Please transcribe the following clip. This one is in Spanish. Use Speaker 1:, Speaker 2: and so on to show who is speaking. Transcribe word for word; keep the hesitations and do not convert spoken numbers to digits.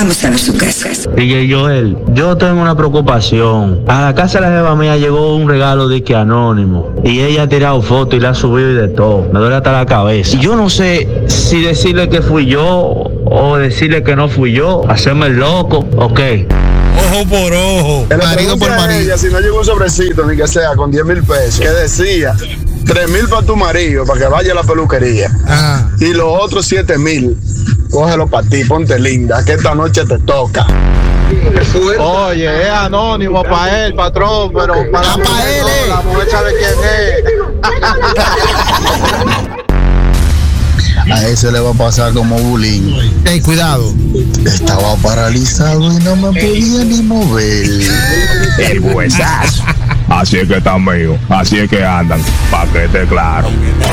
Speaker 1: Vamos a ver su casa.
Speaker 2: D J Joel, yo tengo una preocupación. A la casa de la jeva mía llegó un regalo de que anónimo. Y ella ha tirado fotos y la ha subido y de todo. Me duele hasta la cabeza. Y yo no sé si decirle que fui yo o decirle que no fui yo. Hacerme el loco, ok.
Speaker 3: Ojo por ojo.
Speaker 4: Marido por marido. Si no llegó un sobrecito, ni que sea, con diez mil pesos, que decía tres mil para tu marido, para que vaya a la peluquería.
Speaker 3: Ah.
Speaker 4: Y los otros siete mil, cógelo para ti, ponte linda, que esta noche te toca.
Speaker 5: Oye, es anónimo para él, patrón, pero para
Speaker 3: pa él, eh.
Speaker 5: la mujer sabe quién es.
Speaker 6: A ese le va a pasar como bullying.
Speaker 3: Ey, cuidado.
Speaker 6: Estaba paralizado y no me podía ni mover.
Speaker 7: El huesazo. Así es que están mío, así es que andan, pa' que esté claro.